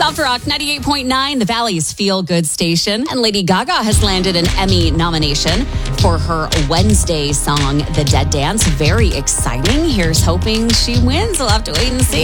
Soft Rock 98.9, the Valley's feel-good station. And Lady Gaga has landed an Emmy nomination for her Wednesday song, The Dead Dance. Very exciting. Here's hoping she wins. We'll have to wait and see.